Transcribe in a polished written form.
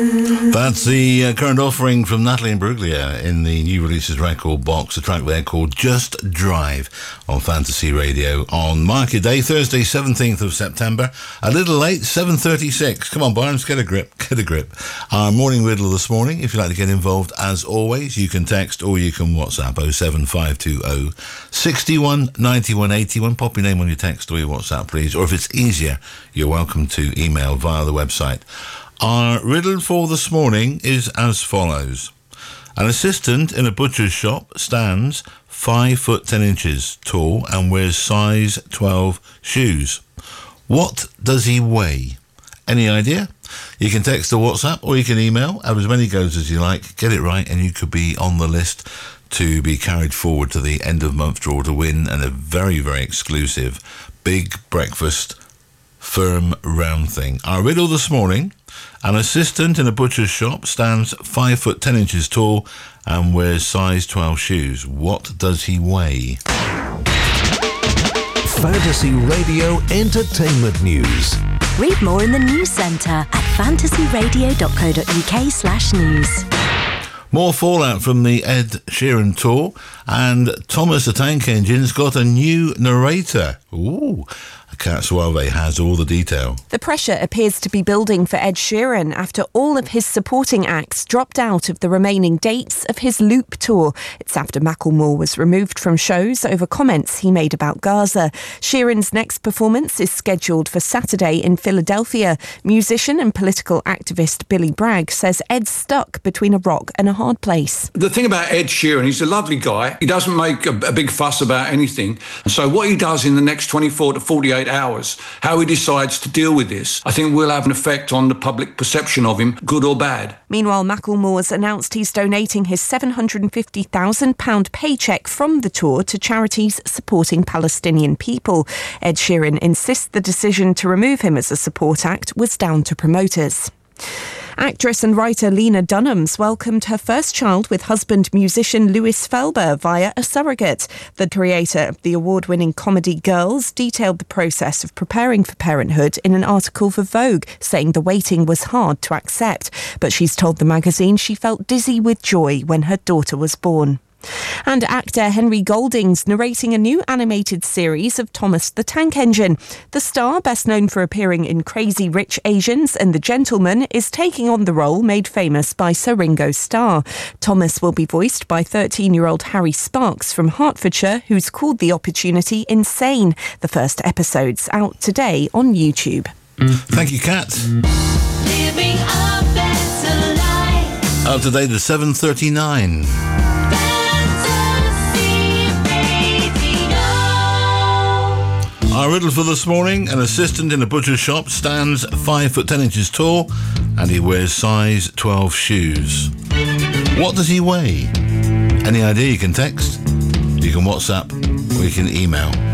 That's the current offering from Natalie Imbruglia in the new releases record box, a track there called Just Drive on Fantasy Radio on Market Day, Thursday, 17th of September. A little late, 7:36. Come on, Barnes, get a grip. Our morning riddle this morning. If you'd like to get involved, as always, you can text or you can WhatsApp 07520 61 91 81. Pop your name on your text or your WhatsApp, please. Or if it's easier, you're welcome to email via the website. Our riddle for this morning is as follows. An assistant in a butcher's shop stands 5 foot 10 inches tall and wears size 12 shoes. What does he weigh? Any idea? You can text or WhatsApp or you can email. Have as many goes as you like. Get it right and you could be on the list to be carried forward to the end of month draw to win and a very, very exclusive big breakfast firm round thing. Our riddle this morning. An assistant in a butcher's shop stands 5 foot 10 inches tall and wears size 12 shoes. What does he weigh? Fantasy Radio Entertainment News. Read more in the news centre at fantasyradio.co.uk/news. More fallout from the Ed Sheeran tour, and Thomas the Tank Engine's got a new narrator. Ooh. Kat Suave has all the detail. The pressure appears to be building for Ed Sheeran after all of his supporting acts dropped out of the remaining dates of his Loop tour. It's after Macklemore was removed from shows over comments he made about Gaza. Sheeran's next performance is scheduled for Saturday in Philadelphia. Musician and political activist Billy Bragg says Ed's stuck between a rock and a hard place. The thing about Ed Sheeran, he's a lovely guy. He doesn't make a big fuss about anything. So what he does in the next 24 to 48 hours, how he decides to deal with this, I think will have an effect on the public perception of him, good or bad. Meanwhile, Macklemore's announced he's donating his £750,000 paycheck from the tour to charities supporting Palestinian people. Ed Sheeran insists the decision to remove him as a support act was down to promoters. Actress and writer Lena Dunham's welcomed her first child with husband musician Louis Felber via a surrogate. The creator of the award-winning comedy Girls detailed the process of preparing for parenthood in an article for Vogue, saying the waiting was hard to accept. But she's told the magazine she felt dizzy with joy when her daughter was born. And actor Henry Golding's narrating a new animated series of Thomas the Tank Engine. The star, best known for appearing in Crazy Rich Asians and The Gentleman, is taking on the role made famous by Sir Ringo Starr. Thomas will be voiced by 13-year-old Harry Sparks from Hertfordshire, who's called the opportunity insane. The first episode's out today on YouTube. Thank you, Kat. Living a better life. Up to date at 7:39. Our riddle for this morning, an assistant in a butcher's shop stands 5 foot 10 inches tall and he wears size 12 shoes. What does he weigh? Any idea? You can text, you can WhatsApp, or you can email.